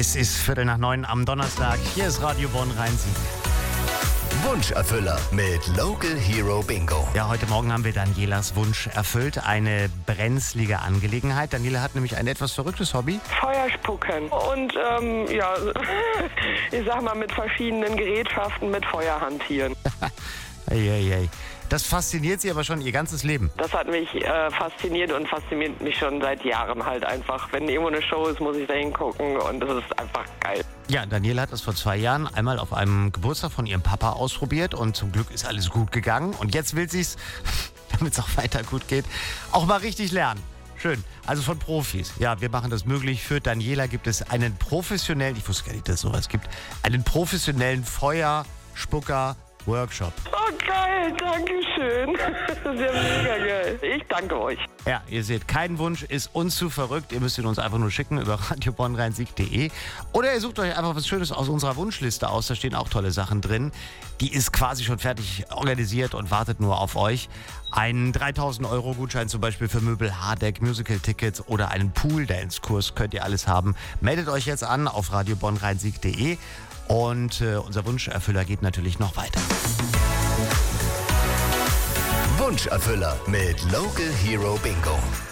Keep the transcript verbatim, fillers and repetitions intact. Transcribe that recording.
Es ist Viertel nach neun am Donnerstag. Hier ist Radio Bonn Rhein-Sieg. Wunscherfüller mit Local Hero Bingo. Ja, heute Morgen haben wir Danielas Wunsch erfüllt. Eine brenzlige Angelegenheit. Daniela hat nämlich ein etwas verrücktes Hobby. Feuer spucken. Und ähm, ja, ich sag mal mit verschiedenen Gerätschaften mit Feuer hantieren. Eieiei. Das fasziniert sie aber schon ihr ganzes Leben. Das hat mich äh, fasziniert und fasziniert mich schon seit Jahren halt einfach. Wenn irgendwo eine Show ist, muss ich da hingucken und das ist einfach geil. Ja, Daniela hat das vor zwei Jahren einmal auf einem Geburtstag von ihrem Papa ausprobiert und zum Glück ist alles gut gegangen. Und jetzt will sie es, damit es auch weiter gut geht, auch mal richtig lernen. Schön. Also von Profis. Ja, wir machen das möglich. Für Daniela gibt es einen professionellen, ich wusste gar nicht, dass es sowas gibt, einen professionellen Feuerspucker Workshop. Oh geil, danke schön. Das ist ja mega geil. Ich danke euch. Ja, ihr seht, kein Wunsch ist uns zu verrückt. Ihr müsst ihn uns einfach nur schicken über radio bonn rhein sieg punkt de oder ihr sucht euch einfach was Schönes aus unserer Wunschliste aus. Da stehen auch tolle Sachen drin. Die ist quasi schon fertig organisiert und wartet nur auf euch. Einen dreitausend Euro Gutschein zum Beispiel für Möbel, Harddeck, Musical-Tickets oder einen Pool-Dance-Kurs könnt ihr alles haben. Meldet euch jetzt an auf radio bonn rhein sieg punkt de. Und äh, unser Wunscherfüller geht natürlich noch weiter. Wunscherfüller mit Local Hero Bingo.